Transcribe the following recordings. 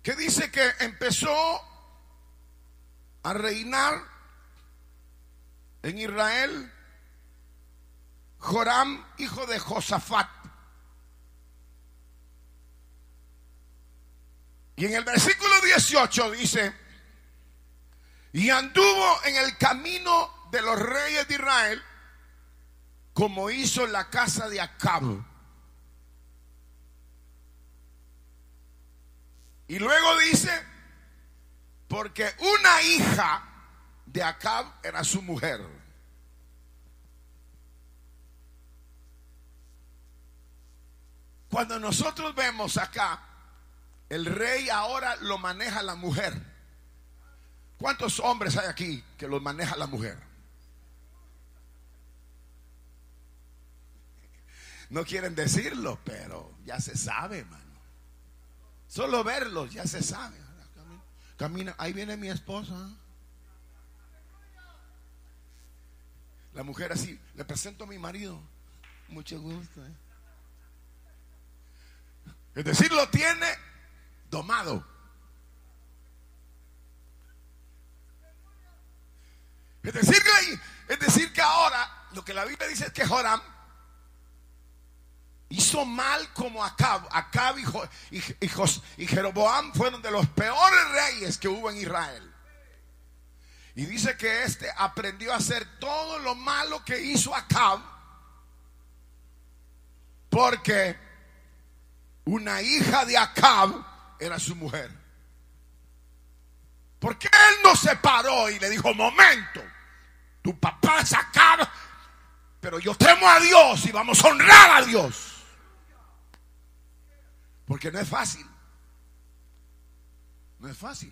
que dice que empezó a reinar en Israel Joram, hijo de Josafat. Y en el versículo 18 dice: y anduvo en el camino de los reyes de Israel, como hizo la casa de Acab. Y luego dice: porque una hija de Acab era su mujer. Cuando nosotros vemos acá, el rey ahora lo maneja la mujer. ¿Cuántos hombres hay aquí que los maneja la mujer? No quieren decirlo, pero ya se sabe, hermano. Solo verlos ya se sabe. Camina, ahí viene mi esposa. La mujer así: le presento a mi marido, mucho gusto. Es decir, lo tiene domado. Es decir que ahora lo que la Biblia dice es que Joram hizo mal como Acab. Acab y Jeroboam fueron de los peores reyes que hubo en Israel. Y dice que este aprendió a hacer todo lo malo que hizo Acab, porque una hija de Acab era su mujer. Porque él no se paró y le dijo: momento, tu papá es Acab, pero yo temo a Dios y vamos a honrar a Dios. Porque no es fácil. No es fácil.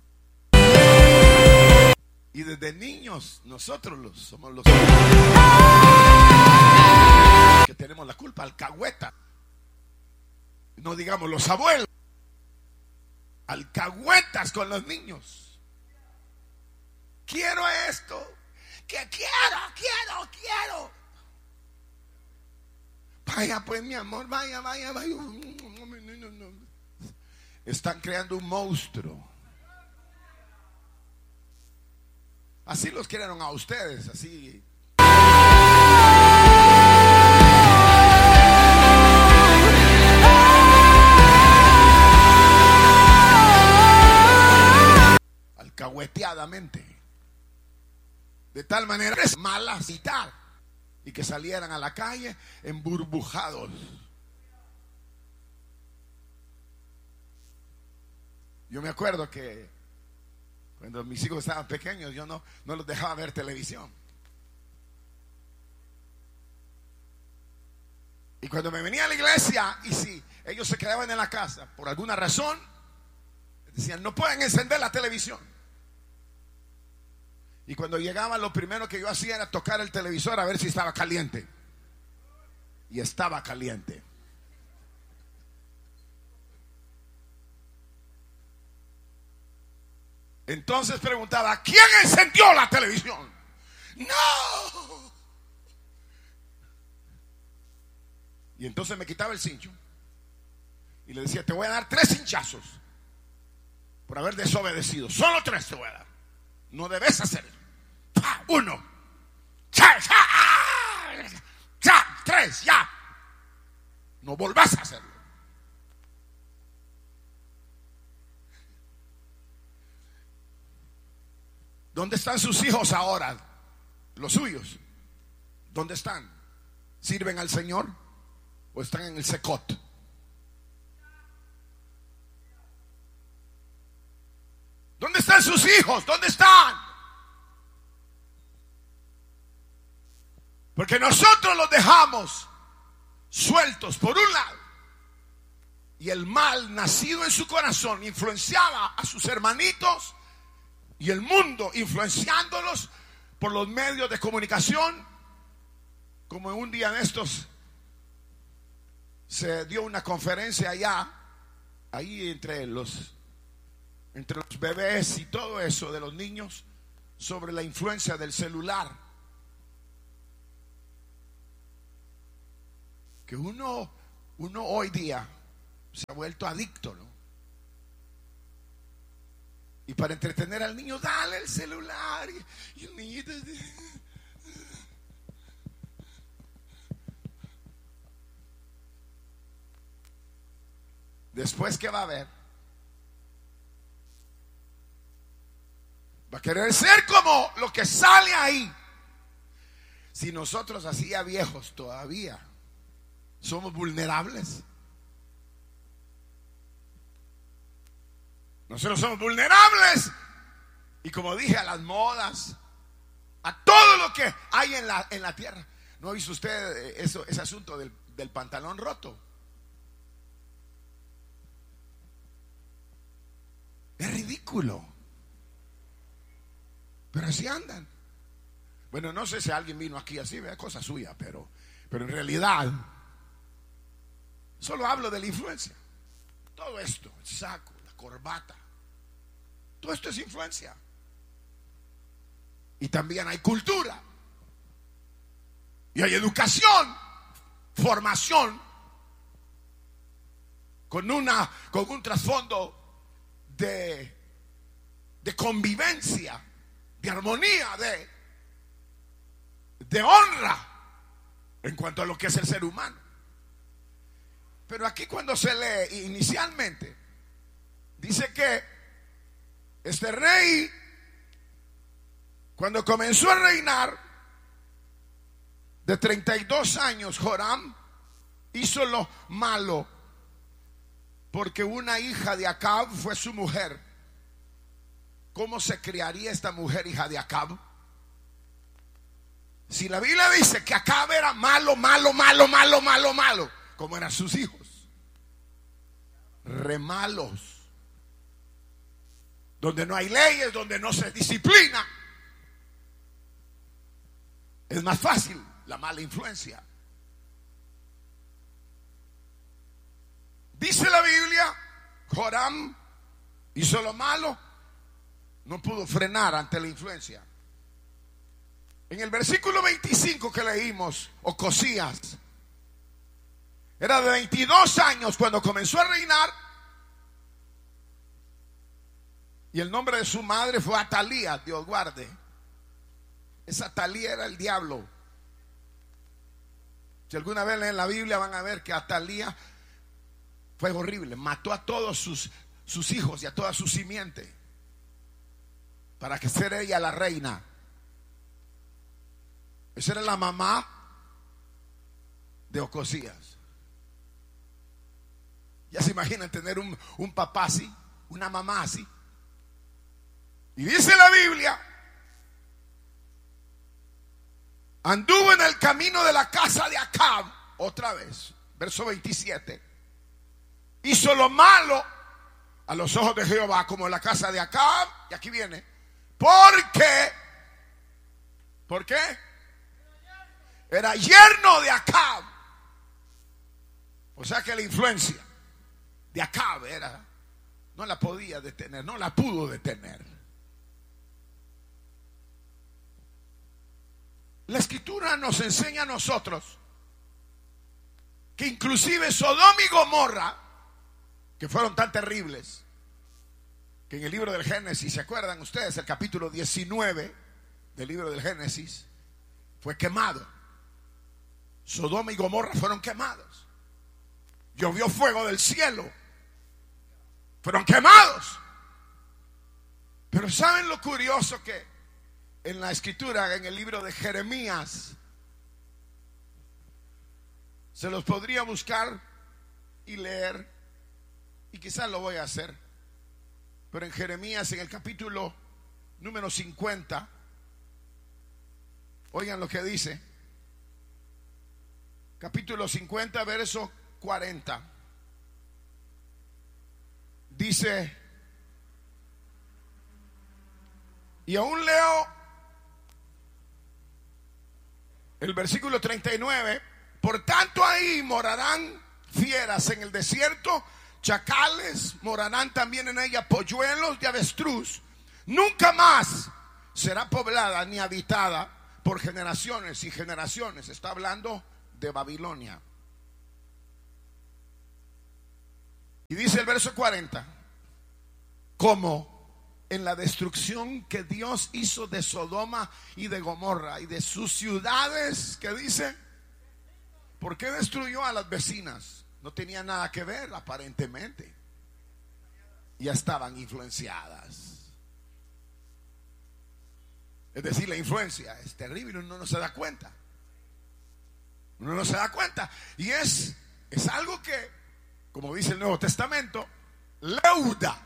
Y desde niños nosotros somos los que tenemos la culpa, alcahueta. No digamos los abuelos. Alcahuetas con los niños. Quiero esto. Que quiero. Vaya pues, mi amor, vaya. Están creando un monstruo. Así los crearon a ustedes, así. Alcahueteadamente. De tal manera es malas y tal. Y que salieran a la calle emburbujados. Yo me acuerdo que cuando mis hijos estaban pequeños, yo no los dejaba ver televisión. Y cuando me venía a la iglesia, y si ellos se quedaban en la casa por alguna razón, decían: no pueden encender la televisión. Y cuando llegaban, lo primero que yo hacía era tocar el televisor a ver si estaba caliente. Y estaba caliente. Entonces preguntaba: ¿quién encendió la televisión? ¡No! Y entonces me quitaba el cincho y le decía: te voy a dar 3 cinchazos por haber desobedecido. Solo 3 te voy a dar. No debes hacerlo. 1, 3, ya. No volvás a hacerlo. ¿Dónde están sus hijos ahora? Los suyos. ¿Dónde están? ¿Sirven al Señor o están en el secot? ¿Dónde están sus hijos? ¿Dónde están? Porque nosotros los dejamos sueltos por un lado, y el mal nacido en su corazón influenciaba a sus hermanitos, y el mundo influenciándolos por los medios de comunicación. Como en un día de estos se dio una conferencia allá, ahí entre los bebés y todo eso de los niños, sobre la influencia del celular. Que uno hoy día se ha vuelto adicto, ¿no? Y para entretener al niño, dale el celular. Y el niñito... Después, ¿qué va a haber? Va a querer ser como lo que sale ahí. Si nosotros así a viejos todavía somos vulnerables. Nosotros somos vulnerables. Y como dije, a las modas, a todo lo que hay en la tierra. ¿No ha visto usted ese asunto del pantalón roto? Es ridículo. Pero así andan. Bueno, no sé si alguien vino aquí así, es cosa suya, pero en realidad solo hablo de la influencia. Todo esto, el saco, la corbata, todo esto es influencia. Y también hay cultura. Y hay educación, formación, con un trasfondo de convivencia, de armonía, de honra en cuanto a lo que es el ser humano. Pero aquí cuando se lee inicialmente, dice que este rey, cuando comenzó a reinar, de 32 años, Joram hizo lo malo, porque una hija de Acab fue su mujer. ¿Cómo se criaría esta mujer, hija de Acab? Si la Biblia dice que Acab era malo, ¿cómo eran sus hijos? Re malos. Donde no hay leyes, donde no se disciplina, es más fácil la mala influencia. Dice la Biblia, Joram hizo lo malo, no pudo frenar ante la influencia. En el versículo 25 que leímos, Ocosías era de 22 años cuando comenzó a reinar, y el nombre de su madre fue Atalía, Dios guarde. Esa Atalía era el diablo. Si alguna vez leen la Biblia van a ver que Atalía fue horrible, mató a todos sus hijos y a toda su simiente para que fuera ella la reina. Esa era la mamá de Ocosías. Ya se imaginan tener un papá así, una mamá así. Y dice la Biblia, anduvo en el camino de la casa de Acab, otra vez, verso 27. Hizo lo malo a los ojos de Jehová, como en la casa de Acab. Y aquí viene, ¿por qué? Era yerno de Acab. O sea que la influencia de Acab no la podía detener, no la pudo detener. La Escritura nos enseña a nosotros que inclusive Sodoma y Gomorra, que fueron tan terribles, que en el libro del Génesis, ¿se acuerdan ustedes? El capítulo 19 del libro del Génesis fue quemado. Sodoma y Gomorra fueron quemados. Llovió fuego del cielo. Fueron quemados. Pero ¿saben lo curioso que en la Escritura, en el libro de Jeremías, se los podría buscar y leer, y quizás lo voy a hacer, pero en Jeremías, en el capítulo número 50, oigan lo que dice, capítulo 50, verso 40, dice, y aún leo el versículo 39, por tanto ahí morarán fieras en el desierto, chacales, morarán también en ella polluelos de avestruz. Nunca más será poblada ni habitada por generaciones y generaciones. Está hablando de Babilonia. Y dice el verso 40, como en la destrucción que Dios hizo de Sodoma y de Gomorra y de sus ciudades, ¿qué dice? ¿Por qué destruyó a las vecinas? No tenía nada que ver aparentemente. Ya estaban influenciadas. Es decir, la influencia es terrible, uno no se da cuenta. Uno no se da cuenta. Y es algo que, como dice el Nuevo Testamento, leuda.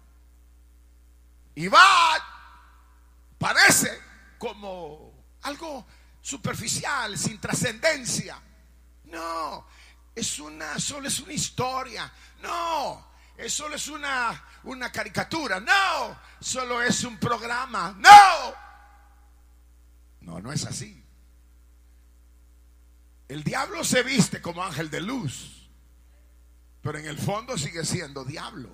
Y parece como algo superficial, sin trascendencia. No, solo es una historia. No, solo es una caricatura. No, solo es un programa. No es así. El diablo se viste como ángel de luz, pero en el fondo sigue siendo diablo.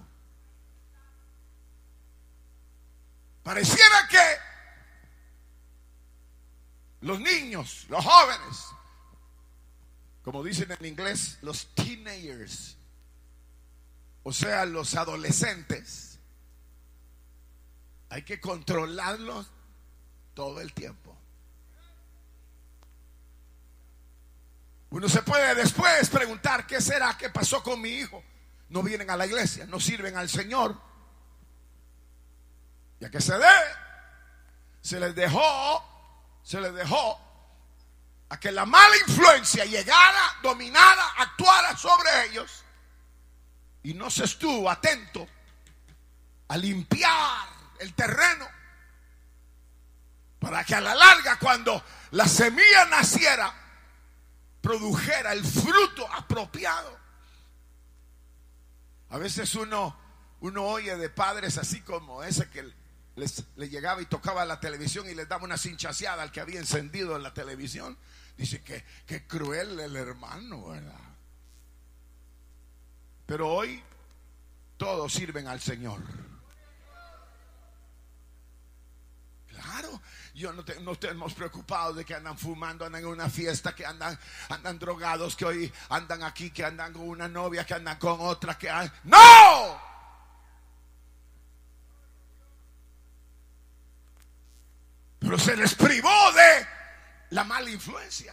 Pareciera que los niños, los jóvenes, como dicen en inglés, los teenagers, o sea, los adolescentes, hay que controlarlos todo el tiempo. Uno se puede después preguntar: ¿qué será? ¿Qué pasó con mi hijo? No vienen a la iglesia, no sirven al Señor. ¿Y a qué se debe? Se les dejó a que la mala influencia llegara, dominara, actuara sobre ellos, y no se estuvo atento a limpiar el terreno para que a la larga, cuando la semilla naciera, produjera el fruto apropiado. A veces uno oye de padres así como ese que le llegaba y tocaba la televisión y les daba una cinchaseada al que había encendido la televisión. Dice que cruel el hermano, ¿verdad? Pero hoy todos sirven al Señor. Claro, no estamos preocupados de que andan fumando, andan en una fiesta, que andan drogados, que hoy andan aquí, que andan con una novia, que andan con otra, ¡no! Pero se les privó de la mala influencia.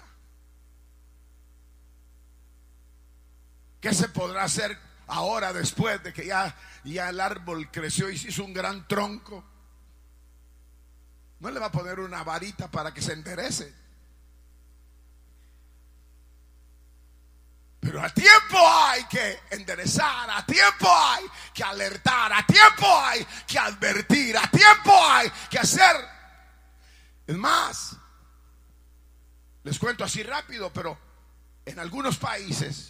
¿Qué se podrá hacer ahora después de que ya el árbol creció y se hizo un gran tronco? No le va a poner una varita para que se enderece. Pero a tiempo hay que enderezar, a tiempo hay que alertar, a tiempo hay que advertir, a tiempo hay que hacer. Es más, les cuento así rápido, pero en algunos países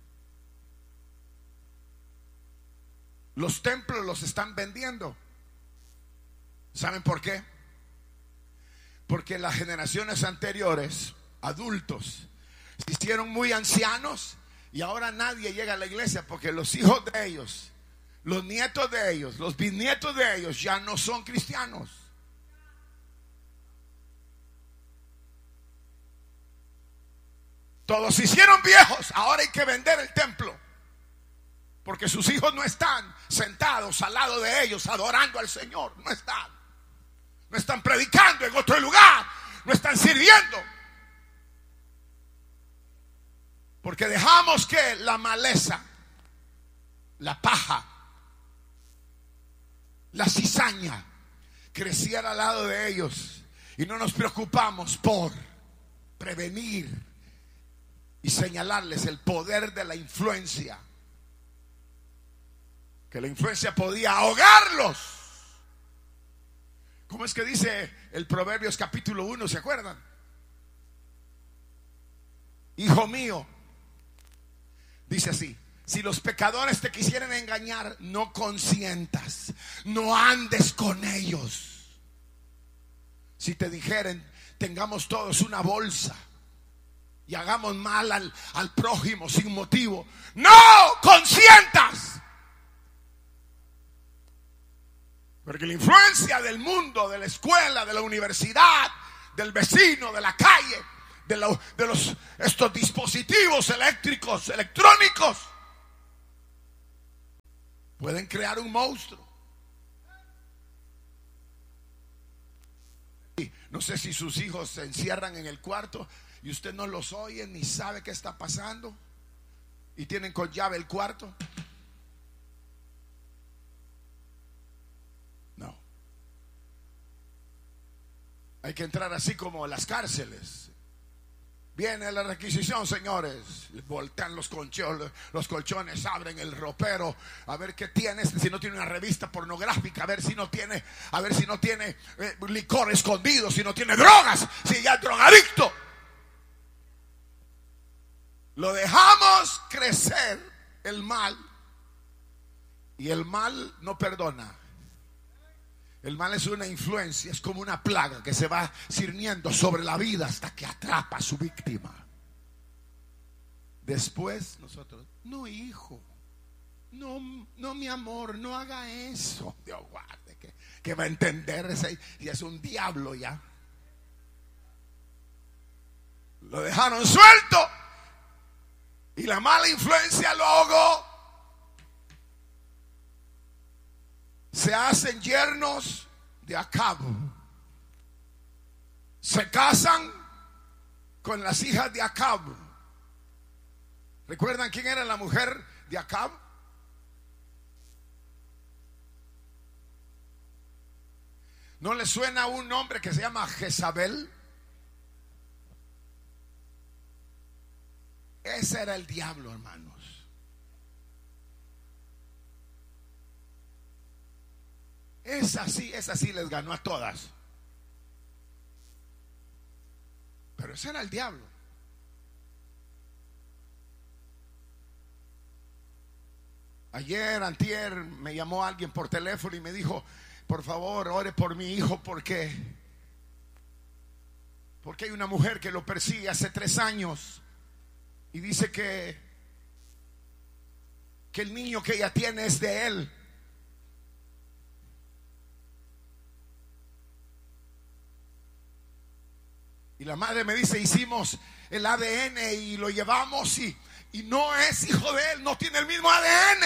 los templos los están vendiendo. ¿Saben por qué? Porque las generaciones anteriores, adultos, se hicieron muy ancianos y ahora nadie llega a la iglesia porque los hijos de ellos, los nietos de ellos, los bisnietos de ellos ya no son cristianos. Todos se hicieron viejos, ahora hay que vender el templo, porque sus hijos no están sentados al lado de ellos adorando al Señor. No están predicando en otro lugar, no están sirviendo, porque dejamos que la maleza, la paja, la cizaña creciera al lado de ellos y no nos preocupamos por prevenir y señalarles el poder de la influencia, que la influencia podía ahogarlos. ¿Cómo es que dice el Proverbios capítulo 1? ¿Se acuerdan? Hijo mío, dice así: si los pecadores te quisieran engañar, no consientas, no andes con ellos. Si te dijeren: tengamos todos una bolsa y hagamos mal al prójimo sin motivo, no consientas. Porque la influencia del mundo, de la escuela, de la universidad, del vecino, de la calle, de estos dispositivos eléctricos, electrónicos, pueden crear un monstruo. No sé si sus hijos se encierran en el cuarto y usted no los oye ni sabe qué está pasando, y tienen con llave el cuarto. No. Hay que entrar así como las cárceles. Viene la requisición, señores. Voltean los colchones, abren el ropero, a ver qué tiene. Si no tiene una revista pornográfica, a ver si no tiene licor escondido, si no tiene drogas, si ya es drogadicto. Lo dejamos crecer el mal, y el mal no perdona. El mal es una influencia, es como una plaga que se va cirniendo sobre la vida hasta que atrapa a su víctima. Después nosotros, no, hijo, no, mi amor, no haga eso. Dios guarde, que va a entender ese, y es un diablo ya. Lo dejaron suelto y la mala influencia luego se hacen yernos de Acab. Se casan con las hijas de Acab. ¿Recuerdan quién era la mujer de Acab? ¿No le suena un nombre que se llama Jezabel? Ese era el diablo, hermanos. Esa sí les ganó a todas. Pero ese era el diablo. Ayer, antier, me llamó alguien por teléfono y me dijo: por favor, ore por mi hijo, porque hay una mujer que lo persigue hace 3 años y dice que el niño que ella tiene es de él. Y la madre me dice: hicimos el ADN y lo llevamos y no es hijo de él, no tiene el mismo ADN.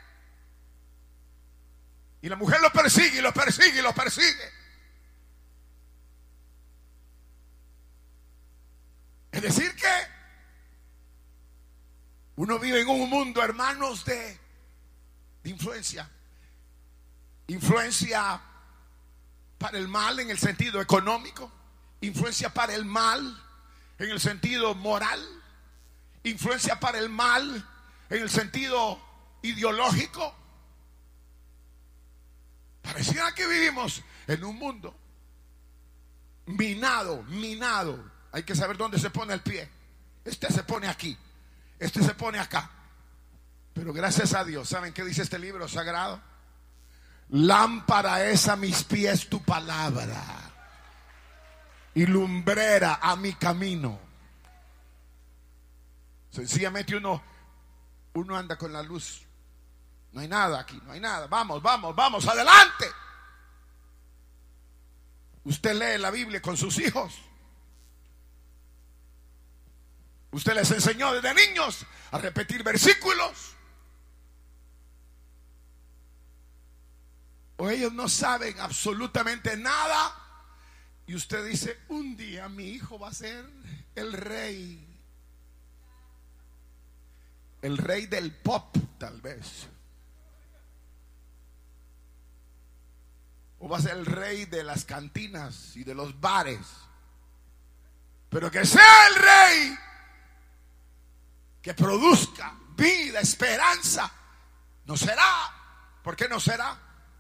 Y la mujer lo persigue y lo persigue y lo persigue. Es decir que uno vive en un mundo, hermanos, de influencia. Influencia para el mal en el sentido económico. Influencia para el mal en el sentido moral. Influencia para el mal en el sentido ideológico. Pareciera que vivimos en un mundo minado. Hay que saber dónde se pone el pie. Este se pone aquí, este se pone acá. Pero gracias a Dios, ¿saben qué dice este libro sagrado? Lámpara es a mis pies tu palabra y lumbrera a mi camino. Sencillamente uno anda con la luz. No hay nada aquí, no hay nada. Vamos, adelante. Usted lee la Biblia con sus hijos. Usted les enseñó desde niños a repetir versículos. O ellos no saben absolutamente nada. Y usted dice: un día mi hijo va a ser el rey. El rey del pop, tal vez. O va a ser el rey de las cantinas y de los bares. Pero que sea el rey que produzca vida, esperanza. No será. ¿Por qué no será?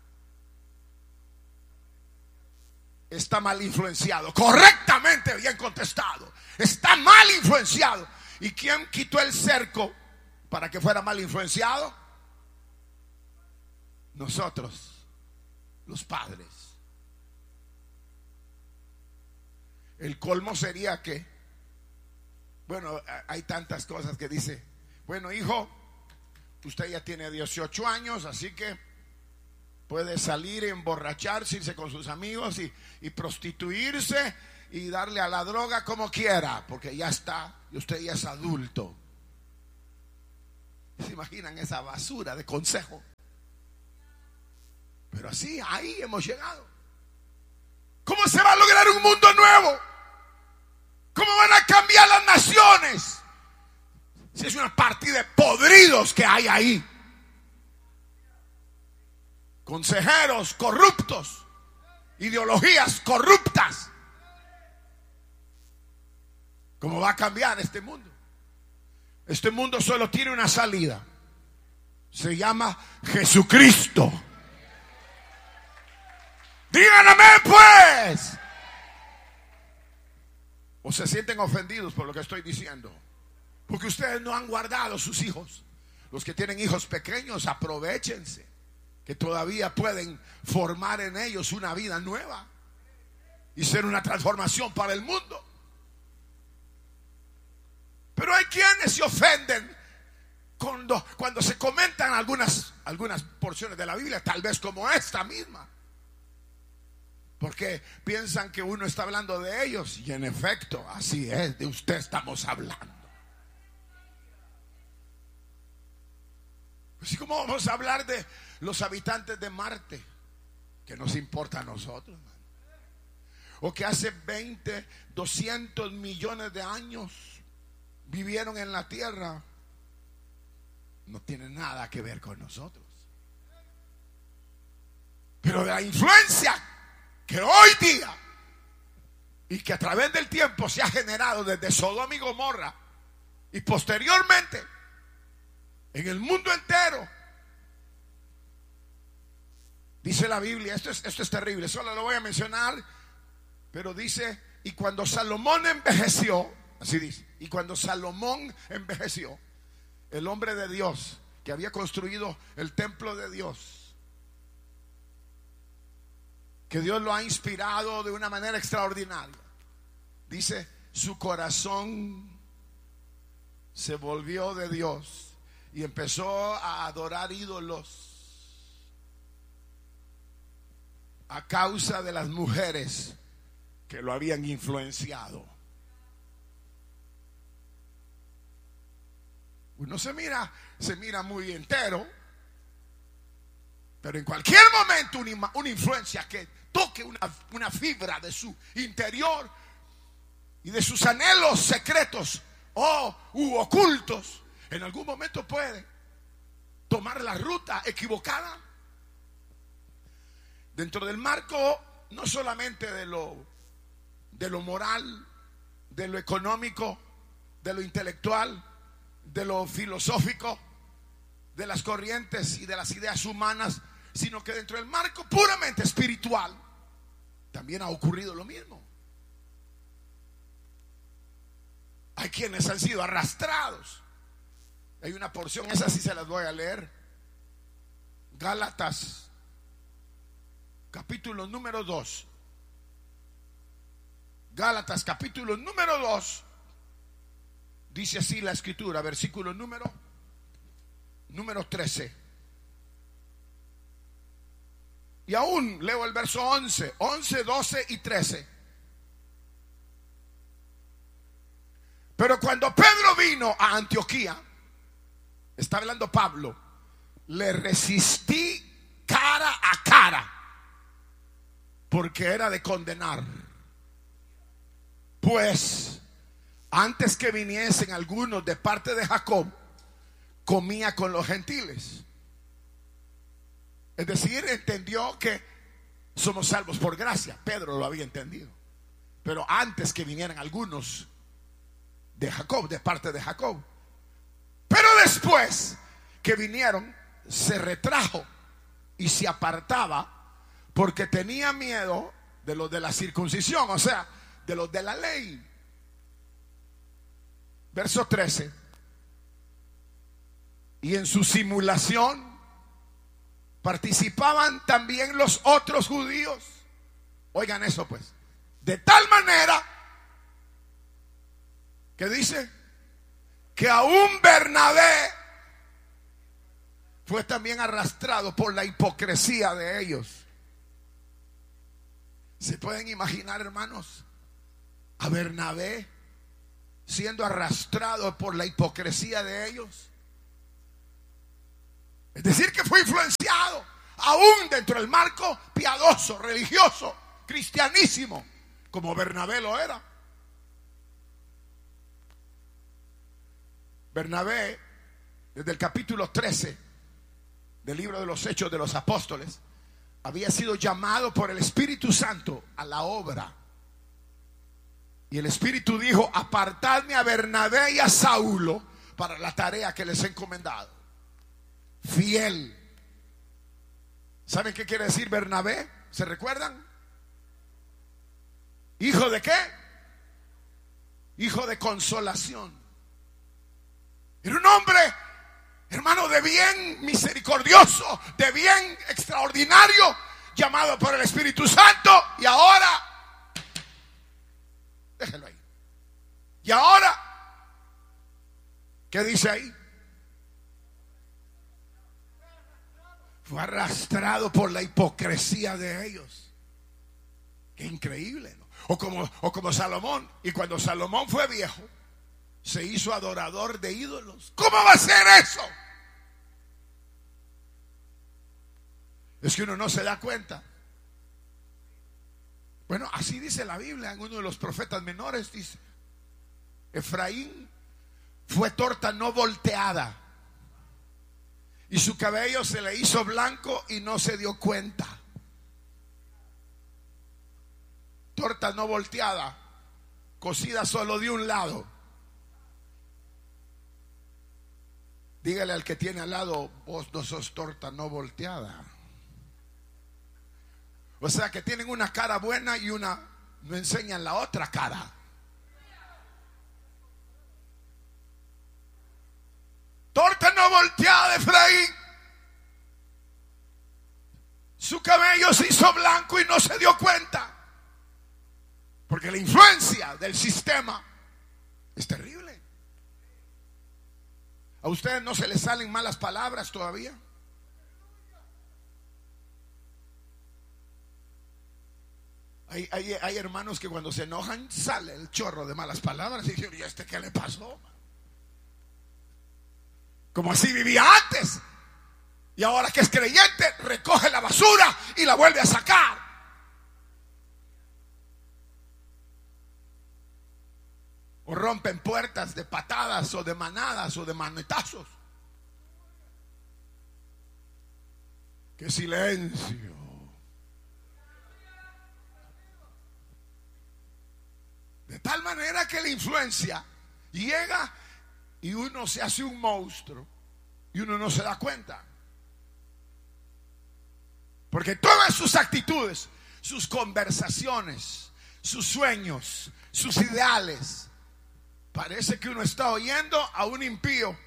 Está mal influenciado. Correctamente, bien contestado. Está mal influenciado. ¿Y quién quitó el cerco para que fuera mal influenciado? Nosotros, los padres. El colmo sería que, bueno, hay tantas cosas que dice: bueno, hijo, usted ya tiene 18 años, así que puede salir, emborracharse, irse con sus amigos y prostituirse y darle a la droga como quiera, porque ya está, y usted ya es adulto. ¿Se imaginan esa basura de consejo? Pero así, ahí hemos llegado. ¿Cómo ¿Cómo se va a lograr un mundo nuevo? ¿Cómo van a cambiar las naciones? Si es una partida de podridos que hay ahí. Consejeros corruptos, ideologías corruptas. ¿Cómo va a cambiar este mundo? Este mundo solo tiene una salida. Se llama Jesucristo. Digan amén, pues. ¿O se sienten ofendidos por lo que estoy diciendo? Porque ustedes no han guardado sus hijos. Los que tienen hijos pequeños, aprovéchense, que todavía pueden formar en ellos una vida nueva y ser una transformación para el mundo. Pero hay quienes se ofenden cuando se comentan algunas porciones de la Biblia, tal vez como esta misma, porque piensan que uno está hablando de ellos, y en efecto, así es, de usted estamos hablando. Así como vamos a hablar de los habitantes de Marte, que nos importa a nosotros, man. O que hace 20, 200 millones de años vivieron en la Tierra, no tiene nada que ver con nosotros. Pero de la influencia que hoy día y que a través del tiempo se ha generado desde Sodoma y Gomorra y posteriormente en el mundo entero, dice la Biblia, esto es terrible, solo lo voy a mencionar, pero dice: y cuando Salomón envejeció, así dice, y cuando Salomón envejeció, el hombre de Dios que había construido el templo de Dios, que Dios lo ha inspirado de una manera extraordinaria, dice, su corazón se volvió de Dios y empezó a adorar ídolos a causa de las mujeres que lo habían influenciado. Uno se mira muy entero, pero en cualquier momento una influencia que toque una fibra de su interior y de sus anhelos secretos u ocultos, en algún momento puede tomar la ruta equivocada dentro del marco no solamente de lo moral, de lo económico, de lo intelectual, de lo filosófico, de las corrientes y de las ideas humanas, sino que dentro del marco puramente espiritual también ha ocurrido lo mismo. Hay quienes han sido arrastrados. Hay una porción, esa sí se las voy a leer. Gálatas, capítulo número 2. Gálatas, capítulo número 2. Dice así la escritura, versículo número 13. Y aún leo el verso 11, 12 y 13. Pero cuando Pedro vino a Antioquía, está hablando Pablo, le resistí cara a cara, porque era de condenar. Pues antes que viniesen algunos de parte de Jacob, comía con los gentiles. Es decir, entendió que somos salvos por gracia. Pedro lo había entendido. Pero antes que vinieran algunos de Jacob, de parte de Jacob. Pero después que vinieron, se retrajo y se apartaba porque tenía miedo de los de la circuncisión, o sea, de los de la ley. Verso 13. Y en su simulación participaban también los otros judíos. Oigan eso pues. De tal manera que dice que aún Bernabé fue también arrastrado por la hipocresía de ellos. ¿Se pueden imaginar, hermanos, a Bernabé siendo arrastrado por la hipocresía de ellos? Es decir, que fue influenciado aún dentro del marco piadoso, religioso, cristianísimo, como Bernabé lo era. Bernabé, desde el capítulo 13 del libro de los Hechos de los Apóstoles, había sido llamado por el Espíritu Santo a la obra. Y el Espíritu dijo: apartadme a Bernabé y a Saulo para la tarea que les he encomendado. Fiel. ¿Saben qué quiere decir Bernabé? ¿Se recuerdan? ¿Hijo de qué? Hijo de consolación. Era un hombre, hermano, de bien misericordioso, de bien extraordinario, llamado por el Espíritu Santo. Y ahora, déjelo ahí. Y ahora, ¿qué dice ahí? Fue arrastrado por la hipocresía de ellos. Qué increíble, ¿no? O como Salomón. Y cuando Salomón fue viejo, se hizo adorador de ídolos. ¿Cómo va a ser eso? Es que uno no se da cuenta. Bueno, así dice la Biblia. En uno de los profetas menores dice: Efraín fue torta no volteada, y su cabello se le hizo blanco y no se dio cuenta. Torta no volteada, cocida solo de un lado. Dígale al que tiene al lado: vos no sos torta no volteada. O sea que tienen una cara buena y una no enseñan la otra cara. Torta no volteada de Efraín. Su cabello se hizo blanco y no se dio cuenta. Porque la influencia del sistema es terrible. ¿A ustedes no se les salen malas palabras todavía? Hay hermanos que cuando se enojan sale el chorro de malas palabras. Y dicen: ¿y este qué le pasó? Como así vivía antes. Y ahora que es creyente, recoge la basura y la vuelve a sacar. O rompen puertas de patadas o de manadas o de manetazos. ¡Qué silencio! De tal manera que la influencia llega y uno se hace un monstruo y uno no se da cuenta. Porque todas sus actitudes, sus conversaciones, sus sueños, sus ideales, parece que uno está oyendo a un impío,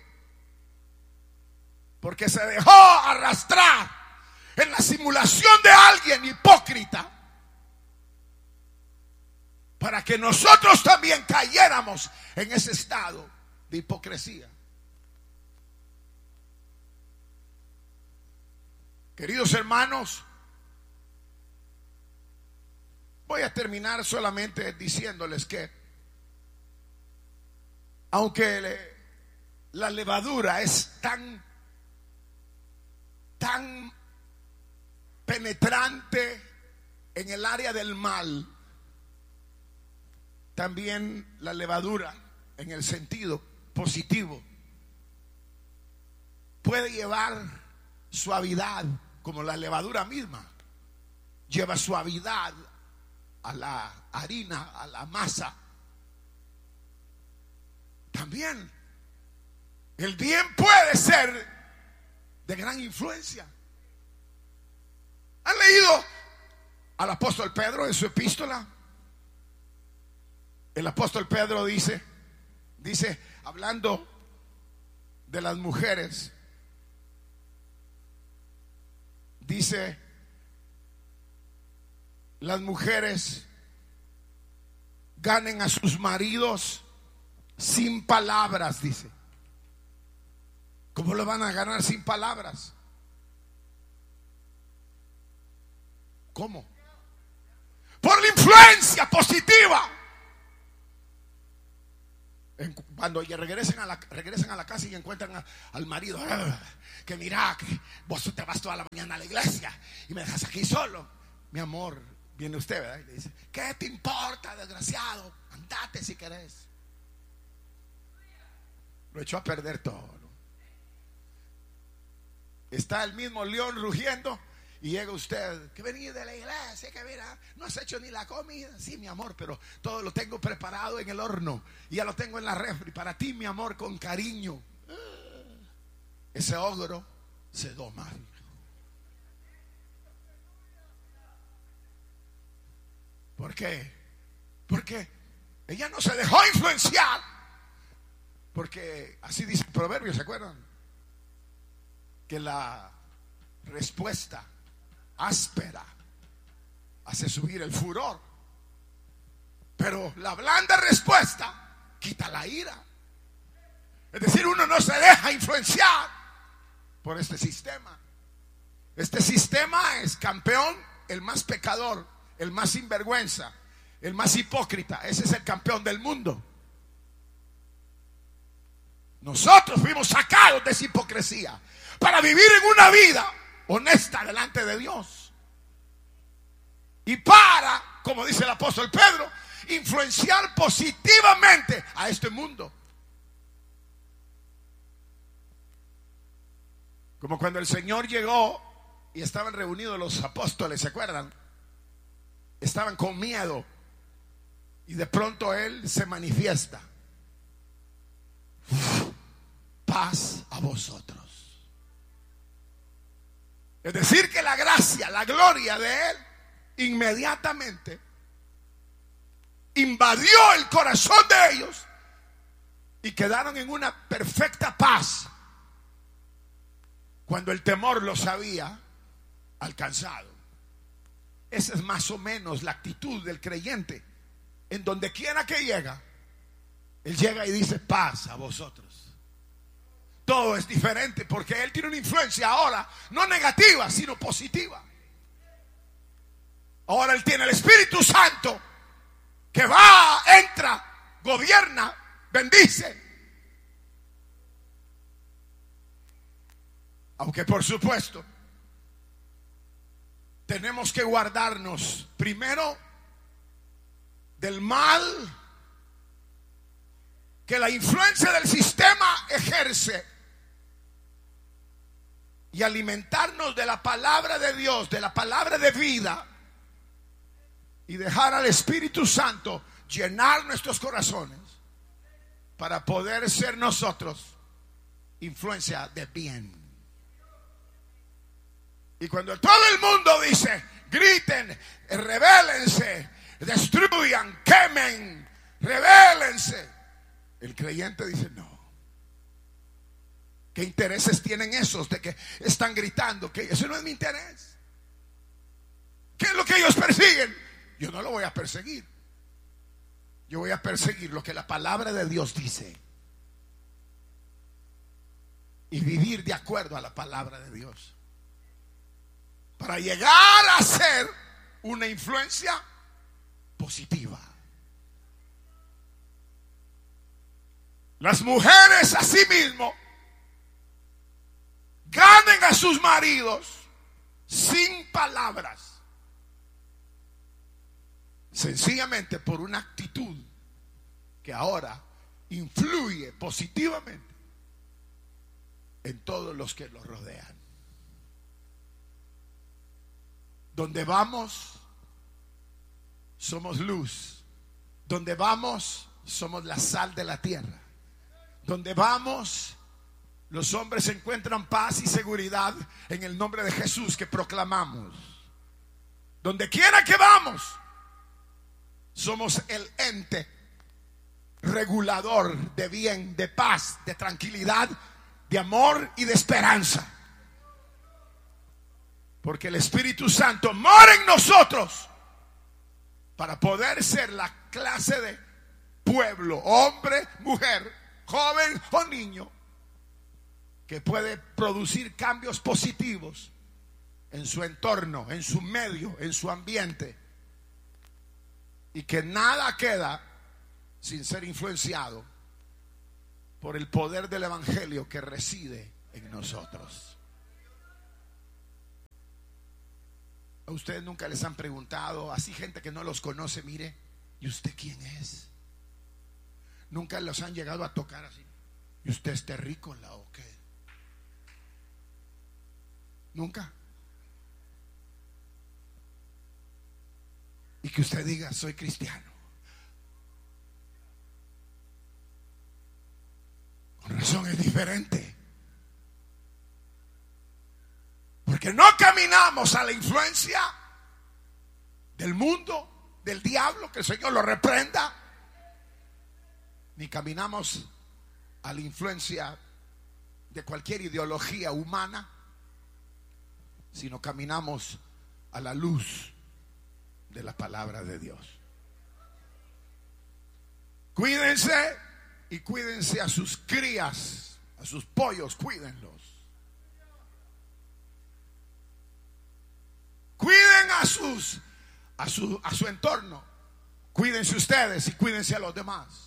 porque se dejó arrastrar en la simulación de alguien hipócrita, para que nosotros también cayéramos en ese estado de hipocresía. Queridos hermanos, voy a terminar solamente diciéndoles que aunque la levadura es tan penetrante en el área del mal, también la levadura en el sentido positivo puede llevar suavidad, como la levadura misma lleva suavidad a la harina, a la masa. También el bien puede ser de gran influencia. ¿Han leído al apóstol Pedro en su epístola? El apóstol Pedro dice, hablando de las mujeres, dice: las mujeres ganen a sus maridos sin palabras, dice. ¿Cómo lo van a ganar sin palabras? ¿Cómo? Por la influencia positiva. Cuando regresen a la casa y encuentran al marido, que mira, que vos te vas toda la mañana a la iglesia y me dejas aquí solo. Mi amor, Viene usted, ¿verdad? Y le dice: ¿qué te importa, desgraciado? Andate si querés. Lo echó a perder todo, ¿no? Está el mismo león rugiendo y llega usted: que venís de la iglesia, que mira, no has hecho ni la comida. Sí, mi amor, pero todo lo tengo preparado en el horno y ya lo tengo en la refri para ti, mi amor, con cariño. Ese ogro se doma. ¿Por qué? Porque ella no se dejó influenciar. Porque así dice el proverbio, ¿se acuerdan? Que la respuesta áspera hace subir el furor, pero la blanda respuesta quita la ira. Es decir, uno no se deja influenciar por este sistema. Este sistema es campeón, el más pecador, el más sinvergüenza, el más hipócrita. Ese es el campeón del mundo. Nosotros fuimos sacados de esa hipocresía para vivir en una vida honesta delante de Dios. Y para, como dice el apóstol Pedro, influenciar positivamente a este mundo. Como cuando el Señor llegó y estaban reunidos los apóstoles, ¿se acuerdan? Estaban con miedo y de pronto Él se manifiesta: paz a vosotros. Es decir, que la gracia, la gloria de Él inmediatamente invadió el corazón de ellos y quedaron en una perfecta paz cuando el temor los había alcanzado. Esa es más o menos la actitud del creyente. En donde quiera que llega, él llega y dice: paz a vosotros. Todo es diferente porque él tiene una influencia ahora, no negativa, sino positiva. Ahora él tiene el Espíritu Santo que va, entra, gobierna, bendice. Aunque por supuesto tenemos que guardarnos primero del mal que la influencia del sistema ejerce y alimentarnos de la palabra de Dios, de la palabra de vida, y dejar al Espíritu Santo llenar nuestros corazones para poder ser nosotros influencia de bien. Y cuando todo el mundo dice: griten, rebélense, destruyan, quemen, rebélense, el creyente dice: no. ¿Qué intereses tienen esos de que están gritando? Que eso no es mi interés. ¿Qué es lo que ellos persiguen? Yo no lo voy a perseguir. Yo voy a perseguir lo que la palabra de Dios dice y vivir de acuerdo a la palabra de Dios, para llegar a ser una influencia positiva. Las mujeres asimismo ganen a sus maridos sin palabras, sencillamente por una actitud que ahora influye positivamente en todos los que los rodean. Donde vamos, somos luz. Donde vamos, somos la sal de la tierra. Donde vamos, los hombres encuentran paz y seguridad en el nombre de Jesús que proclamamos. Donde quiera que vamos, somos el ente regulador de bien, de paz, de tranquilidad, de amor y de esperanza. Porque el Espíritu Santo mora en nosotros para poder ser la clase de pueblo, hombre, mujer, joven o niño, que puede producir cambios positivos en su entorno, en su medio, en su ambiente, y que nada queda sin ser influenciado por el poder del Evangelio que reside en nosotros. A ustedes nunca les han preguntado, así gente que no los conoce, mire, ¿y usted quién es? Nunca los han llegado a tocar así. ¿Y usted es terrícola o qué? Nunca. Y que usted diga, soy cristiano. Con razón es diferente. Porque no caminamos a la influencia del mundo, del diablo, que el Señor lo reprenda. Ni caminamos a la influencia de cualquier ideología humana, sino caminamos a la luz de la palabra de Dios. Cuídense y cuídense a sus crías, a sus pollos, cuídenlos. Cuiden a su entorno. Cuídense ustedes y cuídense a los demás.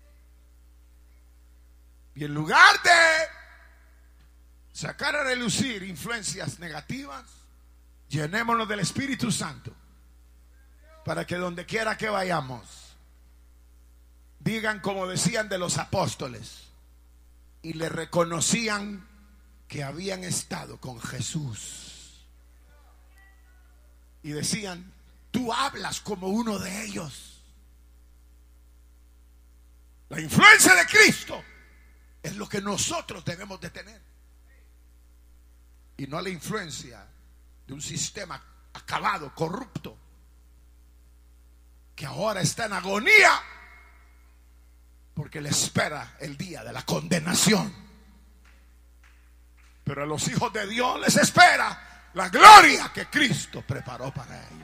Y en lugar de sacar a relucir influencias negativas, llenémonos del Espíritu Santo, para que donde quiera que vayamos digan como decían de los apóstoles, y le reconocían que habían estado con Jesús, y decían, tú hablas como uno de ellos. La influencia de Cristo es lo que nosotros debemos de tener, y no la influencia de un sistema acabado, corrupto, que ahora está en agonía porque le espera el día de la condenación. Pero a los hijos de Dios les espera la gloria que Cristo preparó para ellos.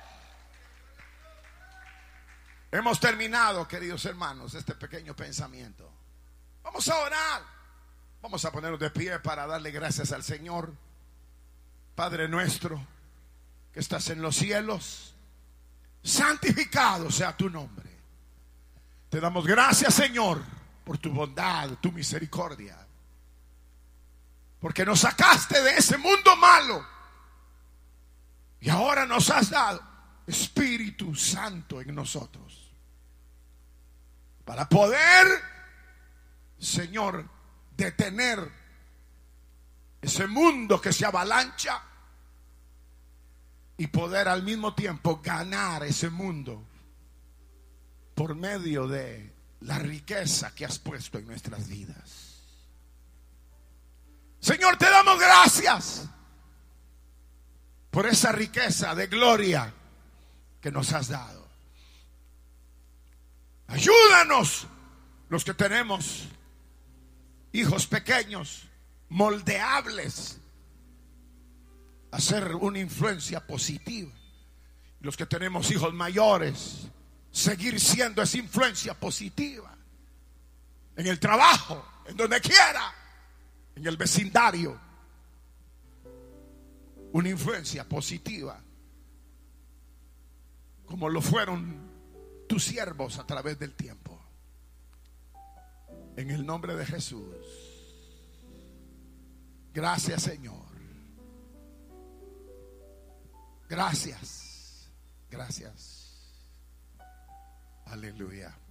Hemos terminado, queridos hermanos, este pequeño pensamiento. Vamos a orar. Vamos a ponernos de pie para darle gracias al Señor. Padre nuestro que estás en los cielos, santificado sea tu nombre. Te damos gracias, Señor, por tu bondad, tu misericordia, porque nos sacaste de ese mundo malo y ahora nos has dado Espíritu Santo en nosotros para poder, Señor, detener ese mundo que se avalancha y poder al mismo tiempo ganar ese mundo por medio de la riqueza que has puesto en nuestras vidas. Señor, te damos gracias por esa riqueza de gloria que nos has dado. Ayúdanos, los que tenemos hijos pequeños, moldeables, a ser una influencia positiva. Los que tenemos hijos mayores, seguir siendo esa influencia positiva en el trabajo, en donde quiera, en el vecindario, una influencia positiva, como lo fueron tus siervos a través del tiempo. En el nombre de Jesús. Gracias, Señor. Gracias. Gracias. Aleluya.